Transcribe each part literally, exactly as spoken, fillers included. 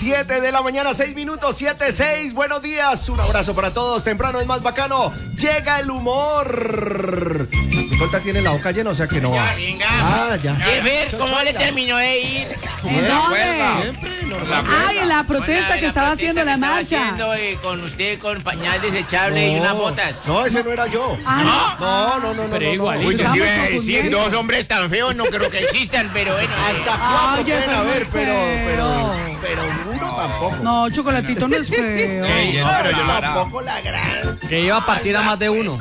siete de la mañana, seis minutos, siete, seis. Buenos días, un abrazo para todos. Temprano es más bacano. Llega el humor. Nicolta tiene la boca llena, o sea que no va. Venga. Ah, ya. Ver, ¿cómo le terminó de ir? ¿En dónde? Siempre nos Ay, en la protesta Bueno, que estaba protesta haciendo que la estaba marcha. haciendo, eh, con usted con pañal desechable y unas botas. No, ese no era yo. Ah, No, no, no, no. Pero no, igual, no. Uy, yo estamos sí iba a decir, confundiendo. dos hombres tan feos no creo que existan, pero bueno. Hasta cuatro Oye, pueden pero haber, muy pero, pero, feo. pero uno tampoco. No, Chocolatito no es feo. Ey, No, pero yo la- tampoco la gran. Que iba a partir a más de uno.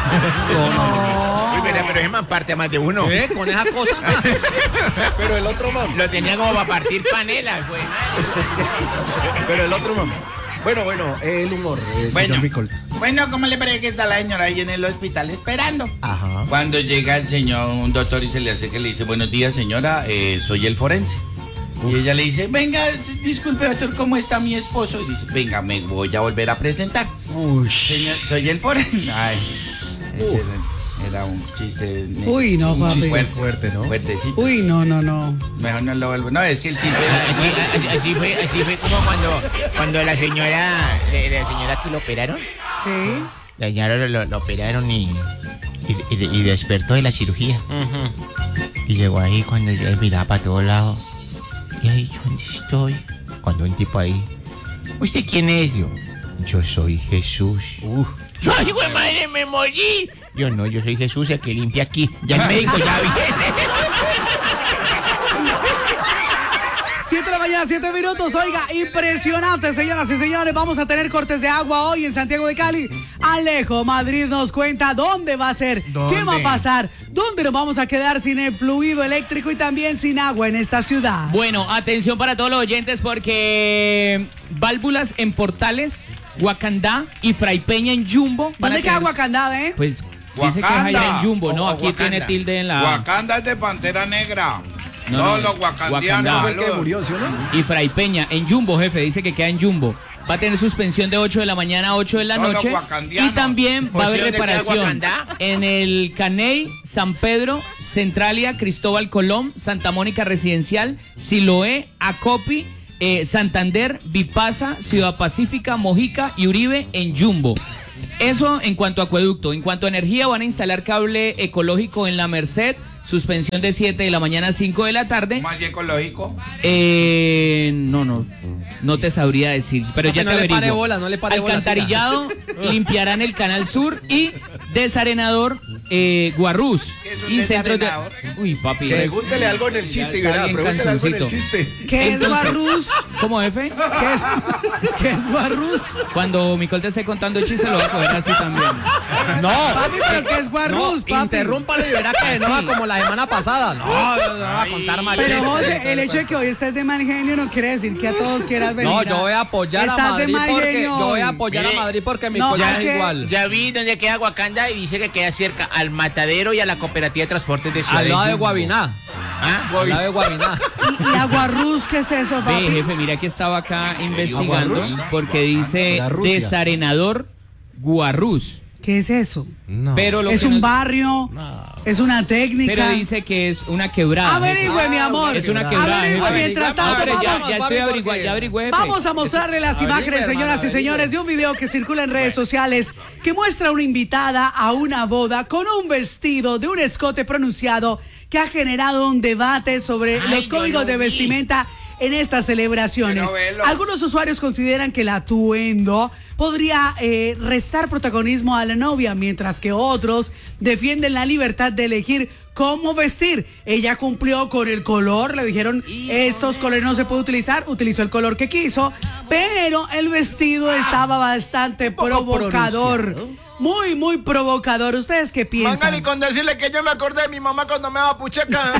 Uy, pero, pero es más parte a más de uno. ¿Eh? Con esa cosa. Pero el otro man. Lo tenía como para partir panelas, güey. Pero el otro man. Bueno, bueno, el humor, eh, Bueno. señor Nicole. Bueno, ¿cómo le parece que está la señora ahí en el hospital esperando? Ajá. Cuando llega el señor, un doctor y se le hace que le dice, buenos días señora, eh, soy el forense. Y ella le dice, venga, s- disculpe doctor, ¿cómo está mi esposo? Y dice, venga, me voy a volver a presentar. Uy. Señor, soy el forense. Ay, ese era, era un chiste. Uy, no, un papi. chiste Fuerte, fuerte, ¿no? Fuertecito. Uy, no, no, no. Mejor no lo vuelvo. No, es que el chiste era Así, así, así fue, así fue como cuando, cuando la señora, la, la señora que lo operaron, Sí. la señora lo, lo- lo operaron y, y, y- y despertó de la cirugía. Y llegó ahí cuando yo miraba para todos lados. Y ahí, ¿dónde estoy? Cuando un tipo ahí, ¿usted quién es? Yo, yo soy Jesús. Yo, ay, güey, madre, me morí. Yo, no, yo soy Jesús, el que limpia aquí. Ya el médico ya viene. siete de la mañana, siete minutos. Oiga, impresionante, señoras y señores. Vamos a tener cortes de agua hoy en Santiago de Cali. Alejo Madrid nos cuenta dónde va a ser, ¿Dónde? qué va a pasar, dónde nos vamos a quedar sin el fluido eléctrico y también sin agua en esta ciudad. Bueno, atención para todos los oyentes porque válvulas en Portales, Guacandá y Fraipeña en Jumbo. van a ¿Dónde queda tener- Guacandá, eh? Pues dice que es allá en Jumbo, no, O- o aquí tiene Wakanda. tilde en la... Wakanda es de Pantera Negra. No, No, no, los wakandianos. Wakanda. Fue el que murió, ¿sí o no? Y Fraipeña en Jumbo, jefe, dice que queda en Jumbo. Va a tener suspensión de ocho de la mañana a ocho de la Todos los noche. wakandianos. Y también va a haber José, ¿dónde queda reparación Wakanda? en el Caney, San Pedro, Centralia, Cristóbal Colón, Santa Mónica Residencial, Siloé, Acopi, eh, Santander, Vipasa, Ciudad Pacífica, Mojica y Uribe en Jumbo. Eso en cuanto a acueducto. En cuanto a energía, van a instalar cable ecológico en La Merced, suspensión de siete de la mañana a cinco de la tarde. Más ecológico. Eh, no, no, no te sabría decir, pero No, ya que no te le pare averiguo. bola, no le pare bola, Alcantarillado, limpiarán el Canal Sur y desarenador eh, Guarrús. ¿Qué es un Y centros de... desarenador? Uy, papi. Pregúntele algo en el chiste y Ya está verá, bien pregúntele algo en el canzoncito. chiste. ¿Qué es Entonces- Guarrús? ¿Cómo, jefe? ¿Qué es, ¿Qué es Guarrús? Cuando Micol te esté contando el chiste, lo voy a coger así también. No, Papi, ¿pero qué es Guarrús, no, papi? interrúmpalo y verá que enoja como la semana pasada. No, no, no va a contar más Pero chistes. José, el hecho de que hoy estés de mal genio no quiere decir que a todos quieras venir. No, yo voy a apoyar a Estás de Madrid mal porque genio yo voy a hoy. apoyar a Mire, Madrid porque mi no, colla hay es que- igual. Ya vi dónde queda Wakanda y dice que queda cerca al matadero y a la cooperativa de transportes de Ciudad Al lado de Jumbo. Guabiná. ¿Ah? Al lado de Guabiná. ¿Y, y a Guarrús qué es eso, Ve, papi? jefe, mira que estaba acá investigando Guarrús? porque dice La Rusia. desarenador Guarrús. ¿Qué es eso? No. Pero lo ¿Es que un nos- barrio? ¿Es una técnica? Pero dice que es una quebrada. Averigüe, mi amor. Es una quebrada. Averigüe, jefe. mientras No, tanto, pero ya, vamos. ya estoy averiguando, ya averigüé, jefe. Vamos a mostrarle las Averigüe, imágenes, hermano, señoras y averigüe. señores, de un video que circula en redes sociales que muestra a una invitada a una boda con un vestido de un escote pronunciado que ha generado un debate sobre Ay, los yo códigos lo de vi. vestimenta en estas celebraciones. Quiero verlo. Algunos usuarios consideran que el atuendo podría eh, restar protagonismo a la novia, mientras que otros defienden la libertad de elegir cómo vestir. Ella cumplió con el color, le dijeron, estos colores no se puede utilizar, utilizó el color que quiso, pero el vestido estaba bastante poco provocador. pronunciado. Muy, muy provocador. ¿Ustedes qué piensan? Magali, con decirle que yo me acordé de mi mamá cuando me daba pucheca.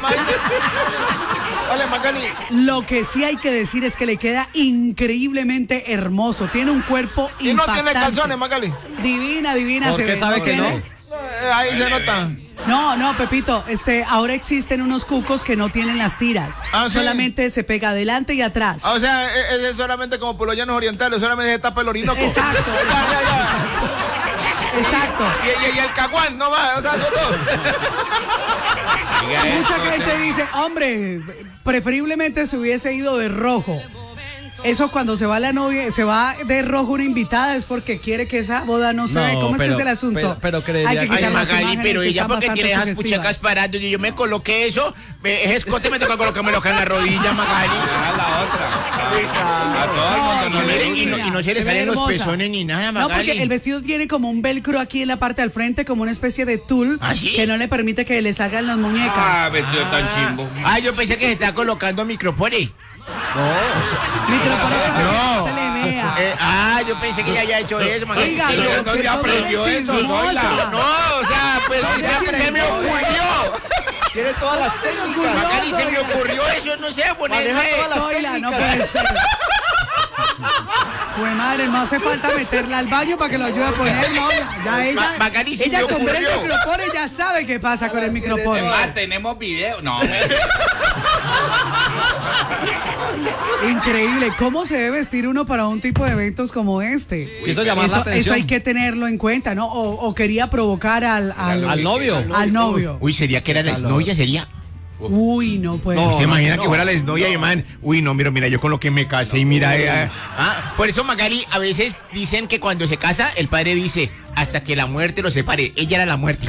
Hola, Magali. Lo que sí hay que decir es que le queda increíblemente hermoso. Tiene un cuerpo Y no impactante. tiene calzones, Magali. Divina, divina. ¿Por se qué ve, sabe que tiene- no? Eh, Ahí se nota. No, no, Pepito, este, ahora existen unos cucos que no tienen las tiras. Ah, ¿sí? Solamente se pega adelante y atrás. Ah, o sea, e- ese es solamente como por los llanos orientales, solamente se tapa el orinoco. Exacto. Ya, ya, ya. Exacto. Y, y- y el caguán, no más, o sea, eso todo. Mucha gente dice, hombre, preferiblemente se hubiese ido de rojo. eso cuando se va la novia, se va de rojo una invitada, es porque quiere que esa boda no se ve. No, ¿Cómo es pero- que es el asunto? pero- pero creería Hay que que- quitar Ay, las Magali, imágenes pero que ella están porque bastante tiene esas sugestivas. puchecas parando y yo me coloqué eso, me- ese escote me toca colocarme en la rodilla, Magali. Ah, la otra. A todo el mundo No, no se le ve Miren, y, no, y no se le Se ve salen los hermosa. pezones ni nada, No, Magali. porque el vestido tiene como un velcro aquí en la parte del frente, como una especie de tul ¿Ah, sí? que no le permite que le salgan las muñecas. Ah, vestido tan chimbo. Ah, yo pensé que se estaba colocando micropore. Micrófono que No. se le vea. Eh, ah, yo pensé que ella había hecho eso, Magali. Oiga, Es que pero yo- ¿dónde que aprendió son eso, chismosa. Zoila? No, o sea, pues No, se, ya se se me le ocurrió. Tiene todas las se le técnicas. ocurrió? Magali, se me ocurrió eso, no sé, ponerme. Maneja todas las Zoila, no técnicas. puede ser. Pues madre, no hace falta meterla al baño para que lo ayude a poner, no, ya, ya ella, Ma- Magali se ella le con ver el ocurrió. micropore ya sabe qué pasa con el micropore. Además, tenemos video. No, Increíble, ¿cómo se debe vestir uno para un tipo de eventos como este? Quiso llamar la Eso, eso atención. hay que tenerlo en cuenta, ¿no? O, o quería provocar al, al, Al novio. al novio. Uy, sería que era la exnovia, sería. Uy, no puede No, ¿Se ser. imagina no, que fuera la exnovia y man? Uy, no, mira, mira, yo con lo que me casé y mira. eh, ah, por eso, Magali, a veces dicen que cuando se casa, el padre dice, hasta que la muerte lo separe. Ella era la muerte.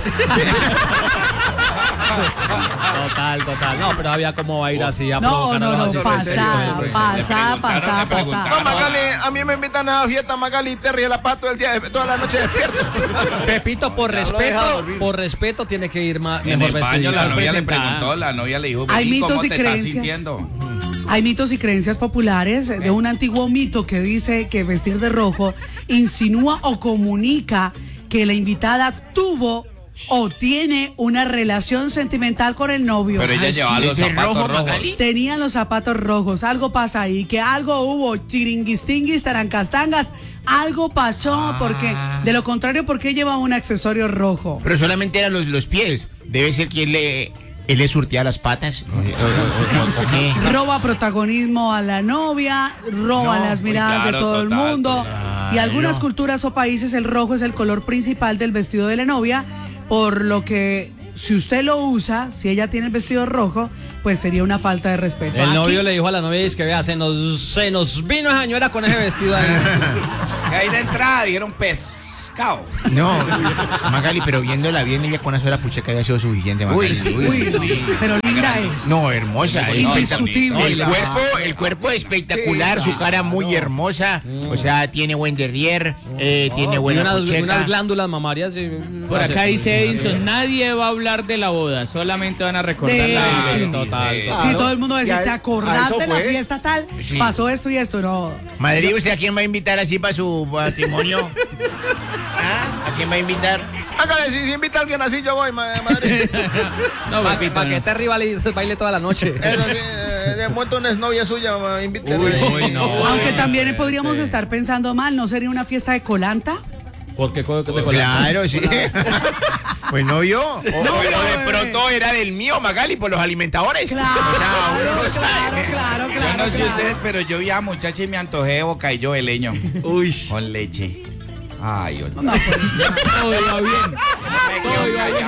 Total, total. No, pero había cómo va a ir así a No, provocar a no, los no, asistentes. pasada, Le pasada, preguntaron, pasada, le preguntaron. pasada. No, Magali, a mí me invitan a la fiesta, Magali, te ríe la pato el día, toda la noche despierto. Pepito, por Ya lo deja respeto, dormir. por respeto tiene que ir más, en mejor el baño vestido. la novia le presentada. preguntó, la novia le dijo, Hay "Vení, mitos ¿cómo y te estás creencias. sintiendo?" Hay mitos y creencias populares de un antiguo mito que dice que vestir de rojo insinúa o comunica que la invitada tuvo o tiene una relación sentimental con el novio. Pero ella Ay, llevaba sí, los de zapatos rojo, rojos. Magali. Tenían los zapatos rojos, algo pasa ahí, que algo hubo, tiringuistinguis, tarancastangas, algo pasó, Ah. porque de lo contrario, ¿por qué lleva un accesorio rojo? Pero solamente eran los, los pies. Debe ser que él le, él le surtía las patas. ¿O, o- o- o- o qué? Roba protagonismo a la novia, roba No, las muy miradas claro, de todo total, el mundo. Y algunas claro. culturas o países el rojo es el color principal del vestido de la novia, por lo que si usted lo usa, si ella tiene el vestido rojo, pues sería una falta de respeto. El Aquí- novio le dijo a la novia, es que vea, se nos, se nos vino esa señora con ese vestido ahí. Y ahí de entrada dijeron pescado. No, Magali, pero viéndola bien, ella con una sola pucheca había sido suficiente, Magali. Uy, no, pero linda es. No, hermosa. es Indiscutible. El cuerpo, el cuerpo espectacular, su cara muy hermosa. O sea, tiene buen derrier, eh, tiene Y buena unas, pucheca. unas glándulas mamarias. y- Por acá dice Edison, nadie va a hablar de la boda, solamente van a recordar De- la sí. vestida. Total. Sí. Sí, todo el mundo decía, Ya, ¿te a acordaste eso de la fue. fiesta tal? Sí. Pasó esto y esto, no. Madrid, ¿usted a quién va a invitar así para su matrimonio? ¿Ah? ¿A quién va a invitar? Hágale, si, si invita a alguien así, yo voy, ma- Madrid. No, Para Pepito, no. que te rivalices el baile toda la noche. Eso sí, eh, de muerto una exnovia suya, ma, invítela. Uy, no. Aunque también podríamos estar pensando mal, ¿no sería una fiesta de colanta? ¿Por qué co- te colgaste? Claro, sí. Pues no vio. O, o- o de bebé. pronto era del mío, Magali, por los alimentadores. Claro, O sea, uno no claro, sabe. claro, Yo claro. no sé claro. ustedes, pero yo vi a la muchacha y me antojé de bocadillo de leño. Uy. Con leche. Ay, oye. No, pues, Todo iba bien. Todo iba bien.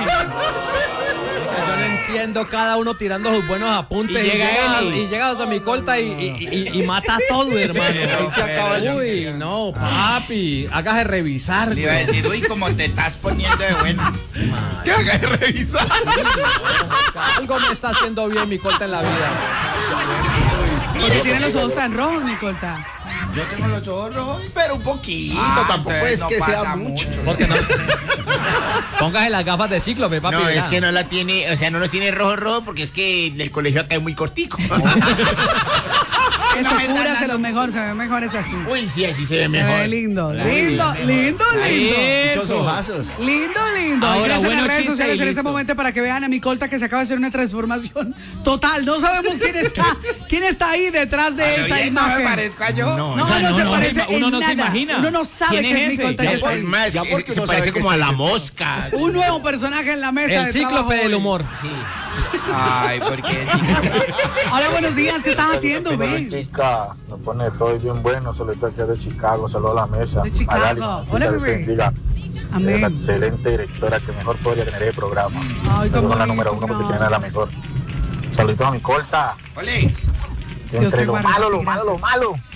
Yo no entiendo cada uno tirando sus buenos apuntes. Y llega él y- y llega donde mi colta y, y, y- y mata todo, hermano. Ahí se acaba el Uy, no, papi. Hágase revisar. Le iba a decir, uy, como te estás poniendo de bueno. Que haga de revisar. Algo me está haciendo bien mi colta en la vida. ¿Por qué tiene los ojos tan rojos, mi colta? Yo tengo los ojos rojos. Pero un poquito, Ah, tampoco entonces es no que sea pasa mucho. mucho. Porque no. Póngase las gafas de cíclope, papi. No, verá. es que no la tiene, o sea, no los tiene rojo rojo porque es que el colegio acá es muy cortico. Eso cúbrase los mejor, se ven mejores así. Uy, sí, así se ve Se mejor. ve lindo, lindo, lindo, lindo. Muchos ojazos. Lindo, lindo. Ahora, Ingresen bueno en redes chiste sociales y en este listo. momento para que vean a mi colta que se acaba de hacer una transformación total. No sabemos quién está, quién está ahí detrás de esa Oye, no me imagen. parezco a yo. No, No, O sea, no, no, se no, parece no, uno en no se nada. imagina. Uno no sabe ¿Quién que es es mi ese? colta. Ya que Es está ahí. más, Ya es- porque se no parece sabe que como a está la ahí. mosca. Un nuevo personaje en la mesa. El de cíclope trabajo del hoy. humor. Ay, porque Hola, buenos días. ¿Qué estás haciendo, Ben? Chica, nos pone todo bien bueno, solito aquí de Chicago, saludos a la mesa. De Chicago. Magali, Hola, Dios bebé. bendiga. Amén. Es la excelente directora que mejor podría tener el programa. Ay, tan Pero la bonito, número uno porque no. tiene la mejor. Saludos a mi corta. Ole, Dios Entre te lo guarde, malo, lo papi, malo, lo gracias. malo.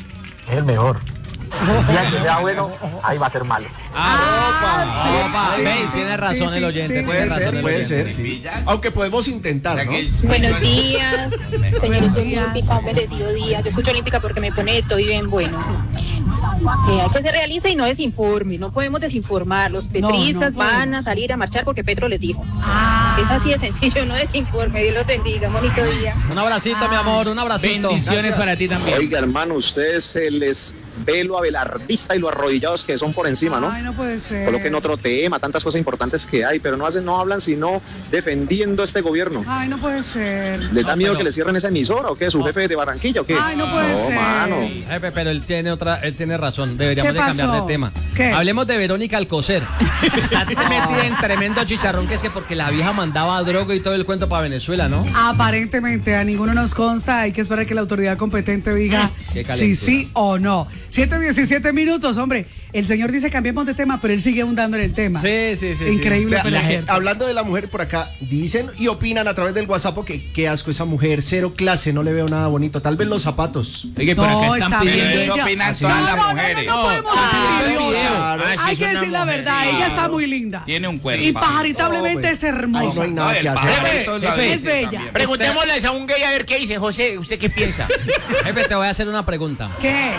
es el mejor. El día que sea bueno, ahí va a ser malo. Ah, sí, opa, sí, veis, sí, tiene sí, razón sí, el oyente. sí, tiene Puede razón ser, el puede oyente. ser, sí. Aunque podemos intentar, ¿no? Buenos días, señores de días. Olímpica, un bendecido día. Yo escucho Olímpica porque me pone todo y bien bueno. Eh, hay que ser realista y no desinforme, no podemos desinformar. Los petristas no van podemos. a salir a marchar porque Petro les dijo. Ah. Es así de sencillo, no desinforme. Dios los bendiga, bonito día. Un abracito, mi amor, un abracito. Bendiciones Gracias. para ti también. Oiga, hermano, ustedes se les ve lo abelardista y lo arrodillados que son por encima, ¿no? Ay, no puede ser. Coloquen otro tema, tantas cosas importantes que hay, pero no hacen, no hablan sino defendiendo este gobierno. Ay, no puede ser. ¿Les da No, miedo pero- que le cierren esa emisora o qué? ¿Su jefe de Barranquilla o qué? Ay, no puede no, ser. mano. Jefe, pero él tiene otra, él tiene razón. Deberíamos ¿Qué de cambiar pasó? de tema. ¿Qué? Hablemos de Verónica Alcocer. Está metida en tremendo chicharrón que es que porque la vieja mandaba droga y todo el cuento para Venezuela, ¿no? Aparentemente a ninguno nos consta, hay que esperar que la autoridad competente diga Qué si calentura. sí o no. siete diecisiete minutos, hombre. El señor dice cambiemos de tema, pero él sigue ahondando en el tema. Sí, sí, sí. Increíble, Vea, pero la es gente- cierto. hablando de la mujer por acá, dicen y opinan a través del WhatsApp que qué asco esa mujer, cero clase, no le veo nada bonito. Tal vez los zapatos. Oye, por No, acá está están bien. pidiendo. Eso ella- opinan Así todas No, las no, no, mujeres. no, no podemos Ah, ser envidiosos. claro. Ah, sí, Hay es que una decir la mujer. verdad, ella está muy linda. Tiene un cuerpo. Impajaritablemente No, es Ahí hermosa. no hay nada No, el que hacer. pajarito la Jefe, es dice bella. también. Preguntémosle a un gay a ver qué dice. José, ¿usted qué piensa? Jefe, te voy a hacer una pregunta. ¿Qué?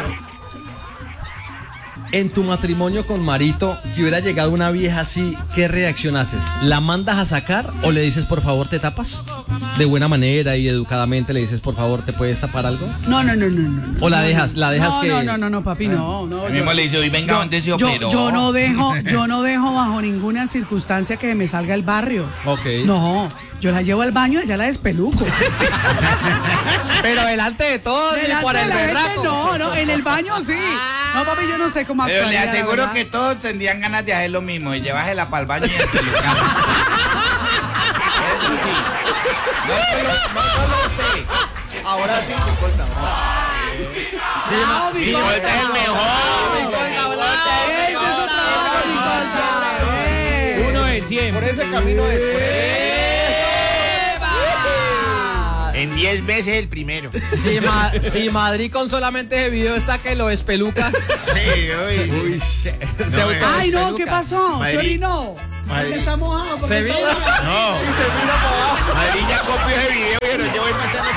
En tu matrimonio con Marito, que hubiera llegado una vieja así, ¿qué reacción haces? ¿La mandas a sacar o le dices por favor te tapas? De buena manera y educadamente le dices por favor te puedes tapar algo. No, no, no, no, no. no. O la dejas, la dejas no, que. No, no, no, no, papi, no, no. El mismo yo- le dice, hoy venga, ¿dónde se yo, operó? yo no dejo, yo no dejo bajo ninguna circunstancia que me salga el barrio. Ok. No, yo la llevo al baño y ya la despeluco. Pero delante de todos y Delante por de el la gente, berraco. no, no, en el baño sí. No, papi, yo no sé cómo Pero actuar. le aseguro que todos tendrían ganas de hacer lo mismo, de llevársela para el baño y despelucar. Eso sí. No solo, no solo usted. Ahora sí, te corta. Sí, ma- mi sí, corta. Volta es mejor. Mi corta, Volta, Ese es un trabajo, mi corta. Eh. Uno de cien. Por ese camino de por ese- En diez veces el primero. Si, Ma- si Madrid con solamente ese video está que lo espeluca. Uy, Se auto- Ay, no, espeluca. ¿qué pasó? Madrid. ¿Se orinó? Madrid. Está mojado. porque Se está vino. mojado. No. Madrid ya copió ese video y lo llevo más tarde.